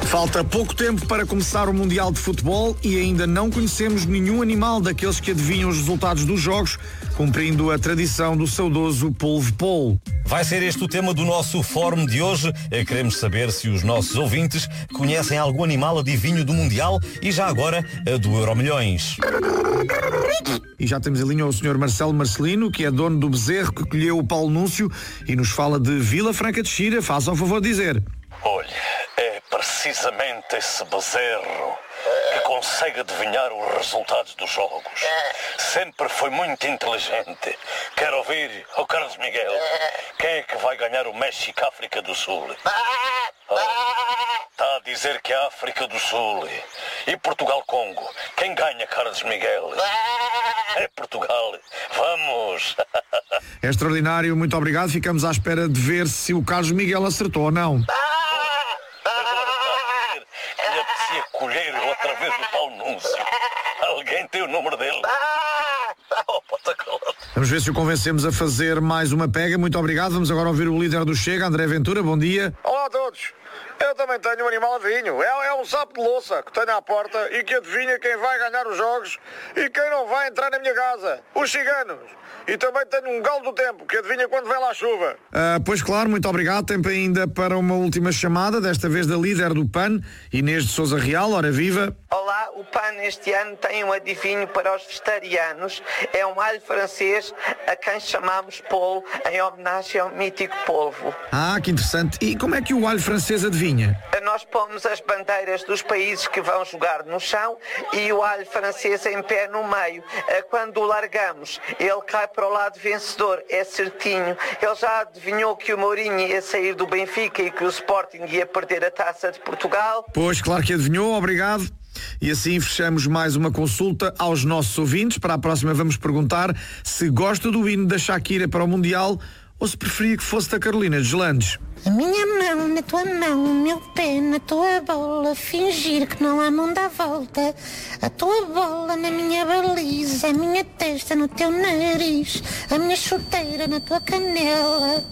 Falta pouco tempo para começar o Mundial de Futebol e ainda não conhecemos nenhum animal daqueles que adivinham os resultados dos jogos, cumprindo a tradição do saudoso polvo Polo. Vai ser este o tema do nosso fórum de hoje. Queremos saber se os nossos ouvintes conhecem algum animal adivinho do Mundial e já agora do Euromilhões. E já temos em linha o Sr. Marcelo Marcelino, que é dono do bezerro que colheu o Paulo Núncio e nos fala de Vila Franca de Xira. Faça o favor de dizer. Olha, é precisamente esse bezerro que consegue adivinhar os resultados dos jogos. Sempre foi muito inteligente. Quero ouvir, Carlos Miguel, quem é que vai ganhar o México-África do Sul? Está a dizer que é a África do Sul. E Portugal-Congo? Quem ganha, Carlos Miguel? É Portugal. Vamos! É extraordinário, muito obrigado. Ficamos à espera de ver se o Carlos Miguel acertou ou não. Que lhe apetecia colher outra vez o Paulo Núncio. Alguém tem o número dele? Vamos ver se o convencemos a fazer mais uma pega. Muito obrigado. Vamos agora ouvir o líder do Chega, André Ventura. Bom dia. Olá a todos. Eu também tenho um animal adivinho. É um sapo de louça que tenho à porta e que adivinha quem vai ganhar os jogos e quem não vai entrar na minha casa. Os ciganos. E também tenho um galo do tempo que adivinha quando vem lá a chuva. Pois claro, muito obrigado. Tempo ainda para uma última chamada, desta vez da líder do PAN, Inês de Sousa Real. Ora viva. Olá, o PAN este ano tem um adivinho para os vegetarianos. É um alho francês a quem chamamos polvo, em homenagem ao mítico polvo. Que interessante. E como é que o alho francês adivinha? Nós pomos as bandeiras dos países que vão jogar no chão e o alho francês em pé no meio. Quando o largamos, ele cai para o lado vencedor. É certinho. Ele já adivinhou que o Mourinho ia sair do Benfica e que o Sporting ia perder a Taça de Portugal. Pois, claro que adivinhou. Obrigado. E assim fechamos mais uma consulta aos nossos ouvintes. Para a próxima vamos perguntar se gosta do hino da Shakira para o Mundial ou se preferia que fosse da Carolina Deslandes. A minha mão na tua mão, o meu pé na tua bola, fingir que não há mundo à volta. A tua bola na minha baliza, a minha testa no teu nariz, a minha chuteira na tua canela.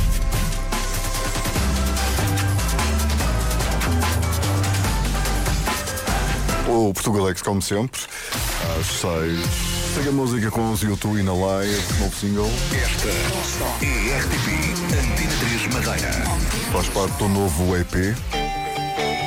O Portugalex, como sempre, às 6. Segue a música com os YouTube na live, novo single. Esta é RTP Antena 3 Madeira. Faz parte do novo EP.